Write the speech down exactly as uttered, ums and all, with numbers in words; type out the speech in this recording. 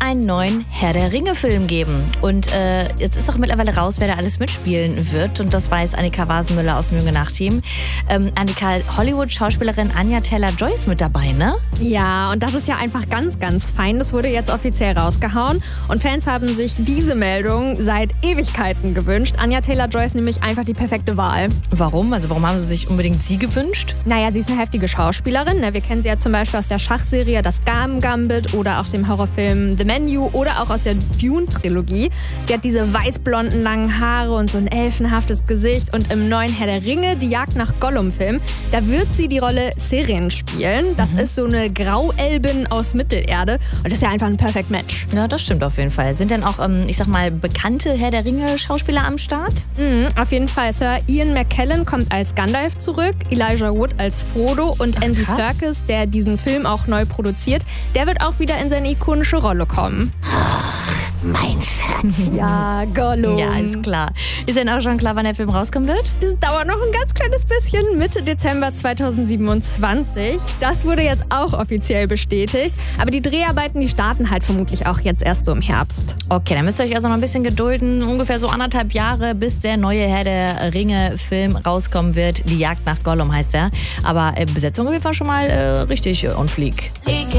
einen neuen Herr der Ringe-Film geben. Und äh, jetzt ist auch mittlerweile raus, wer da alles mitspielen wird. Und das weiß Annika Wasenmüller aus dem Junge Nacht-Team. Ähm, Annika, Hollywood-Schauspielerin Anya Taylor-Joy ist mit dabei, ne? Ja, und das ist ja einfach ganz, ganz fein. Das wurde jetzt offiziell rausgehauen. Und Fans haben sich diese Meldung seit Ewigkeiten gewünscht. Anya Taylor-Joy ist nämlich einfach die perfekte Wahl. Warum? Also warum haben sie sich unbedingt sie gewünscht? Naja, sie ist eine heftige Schauspielerin. Ne? Wir kennen sie ja zum Beispiel aus der Schachserie Das Gamen-Gambit oder auch dem Horrorfilm The Menu oder auch aus der Dune-Trilogie. Sie hat diese weißblonden langen Haare und so ein elfenhaftes Gesicht. Und im neuen Herr der Ringe, die Jagd nach Gollum-Film, da wird sie die Rolle Sirin spielen. Das mhm. ist so eine Grauelbin aus Mittelerde. Und das ist ja einfach ein Perfect Match. Ja, das stimmt auf jeden Fall. Sind denn auch, ähm, ich sag mal, bekannte Herr der Ringe-Schauspieler am Start? Mhm, auf jeden Fall. Sir Ian McKellen kommt als Gandalf zurück, Elijah Wood als Frodo und Ach, Andy krass. Serkis, der diesen Film auch neu produziert, der wird auch wieder in seine ikonische Rolle kommen. Mein Schatz. Ja, Gollum. Ja, ist klar. Ist denn auch schon klar, wann der Film rauskommen wird? Das dauert noch ein ganz kleines bisschen, Mitte Dezember zweitausendsiebenundzwanzig. Das wurde jetzt auch offiziell bestätigt. Aber die Dreharbeiten, die starten halt vermutlich auch jetzt erst so im Herbst. Okay, dann müsst ihr euch also noch ein bisschen gedulden. Ungefähr so anderthalb Jahre, bis der neue Herr der Ringe-Film rauskommen wird. Die Jagd nach Gollum heißt er. Aber äh, Besetzung auf jeden Fall schon mal äh, richtig äh, on fleek.